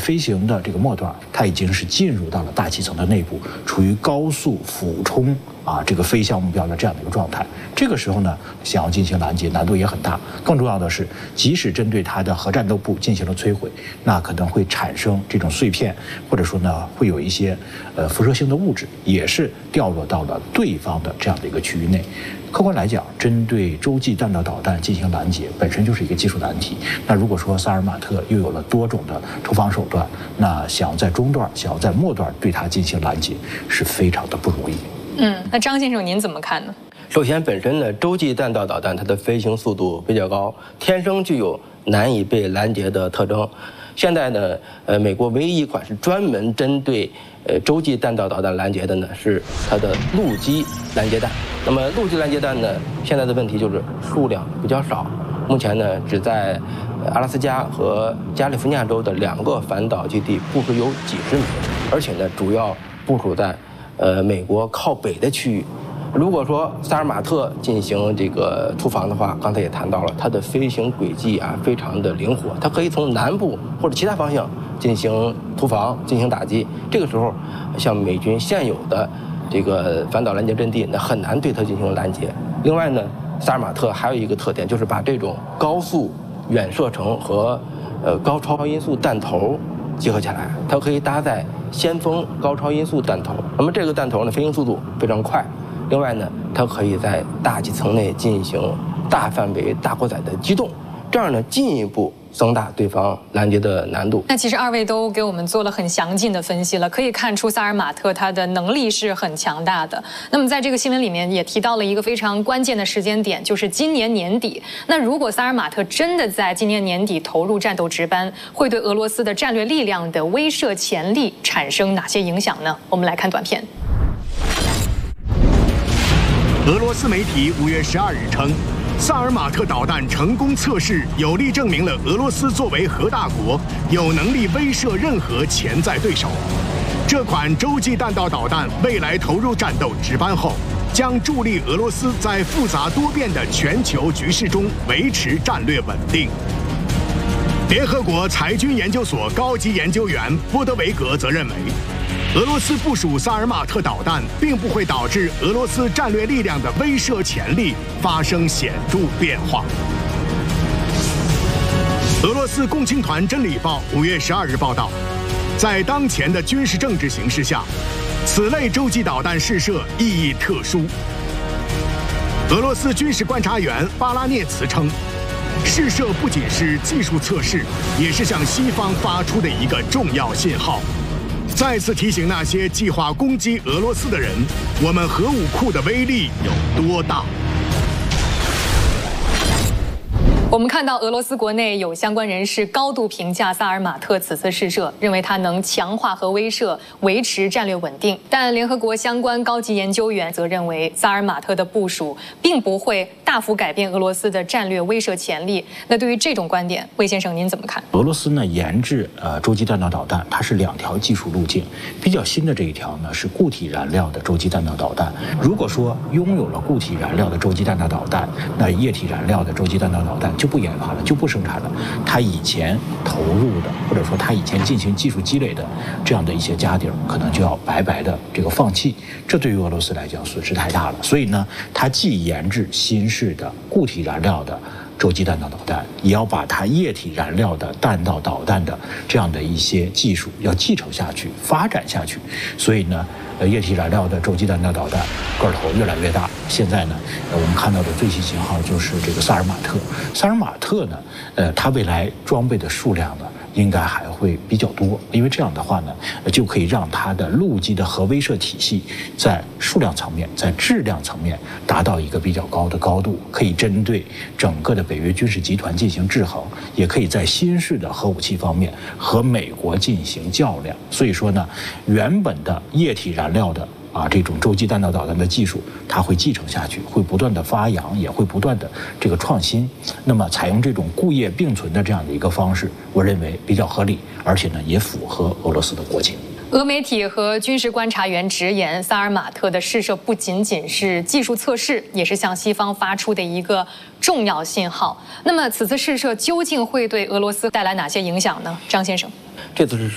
飞行的这个末段，它已经是进入到了大气层的内部，处于高速俯冲这个飞向目标的这样的一个状态。这个时候呢，想要进行拦截难度也很大。更重要的是，即使针对它的核战斗部进行了摧毁，那可能会产生这种碎片，或者说呢，会有一些辐射性的物质，也是掉落到了对方的这样的一个区域内。客观来讲，针对洲际弹道导弹进行拦截，本身就是一个技术难题。那如果说萨尔马特又有了多种的突防手段，那想要在中段、想要在末段对它进行拦截，是非常的不容易。 那张先生您怎么看呢？ 首先，本身呢，洲际弹道导弹它的飞行速度比较高，天生具有难以被拦截的特征。现在呢，美国唯一一款是专门针对洲际弹道导弹拦截的呢，是它的陆基拦截弹。那么陆基拦截弹呢，现在的问题就是数量比较少，目前呢，只在阿拉斯加和加利福尼亚州的2个反导基地部署有几十枚，而且呢，主要部署在美国靠北的区域。如果说萨尔马特进行这个突防的话，刚才也谈到了，它的飞行轨迹非常的灵活，它可以从南部或者其他方向进行突防、进行打击。这个时候，像美军现有的这个反导拦截阵地，那很难对它进行拦截。另外呢，萨尔马特还有一个特点，就是把这种高速远射程和高超音速弹头结合起来，它可以搭载先锋高超音速弹头。那么这个弹头呢，飞行速度非常快。另外呢，它可以在大气层内进行大范围、大过载的机动，这样呢，进一步增大对方拦截的难度。 那其实二位都给我们做了很详尽的分析了，可以看出萨尔马特它的能力是很强大的。那么在这个新闻里面也提到了一个非常关键的时间点，就是今年年底。那如果萨尔马特真的在今年年底投入战斗值班，会对俄罗斯的战略力量的威慑潜力产生哪些影响呢？我们来看短片。 俄罗斯媒体5月12日称，萨尔马特导弹成功测试，有力证明了俄罗斯作为核大国，有能力威慑任何潜在对手。这款洲际弹道导弹未来投入战斗值班后，将助力俄罗斯在复杂多变的全球局势中维持战略稳定。联合国裁军研究所高级研究员波德维格则认为，俄罗斯部署萨尔马特导弹并不会导致俄罗斯战略力量的威慑潜力发生显著变化。俄罗斯共青团真理报5月12日报道，在当前的军事政治形势下，此类洲际导弹试射意义特殊。俄罗斯军事观察员巴拉涅茨称，试射不仅是技术测试，也是向西方发出的一个重要信号。再次提醒那些计划攻击俄罗斯的人，我们核武库的威力有多大。 我们看到俄罗斯国内有相关人士高度评价萨尔马特此次试射，认为它能强化核威慑，维持战略稳定。但联合国相关高级研究员则认为，萨尔马特的部署并不会大幅改变俄罗斯的战略威慑潜力。那对于这种观点，魏先生您怎么看？ 俄罗斯呢研制洲际弹道导弹，它是2条技术路径，比较新的这一条呢是固体燃料的洲际弹道导弹。如果说拥有了固体燃料的洲际弹道导弹，那液体燃料的洲际弹道导弹就不研发了，就不生产了。他以前投入的，或者说他以前进行技术积累的这样的一些家底儿，可能就要白白的这个放弃。这对于俄罗斯来讲损失太大了。所以呢，他既研制新式的固体燃料的洲际弹道导弹，也要把它液体燃料的弹道导弹的这样的一些技术要继承下去、发展下去。所以呢，液体燃料的洲际弹道导弹个头越来越大。现在呢，我们看到的最新型号就是这个萨尔马特。萨尔马特呢，它未来装备的数量呢，应该还会比较多，因为这样的话呢，就可以让它的陆基的核威慑体系在数量层面、在质量层面达到一个比较高的高度，可以针对整个的北约军事集团进行制衡，也可以在新式的核武器方面和美国进行较量。所以说呢，原本的液体燃料的这种洲际弹道导弹的技术，它会继承下去，会不断的发扬，也会不断的这个创新。那么采用这种固液并存的这样的一个方式，我认为比较合理，而且呢也符合俄罗斯的国情。 俄媒体和军事观察员直言，萨尔马特的试射不仅仅是技术测试，也是向西方发出的一个重要信号。那么此次试射究竟会对俄罗斯带来哪些影响呢？张先生， 这次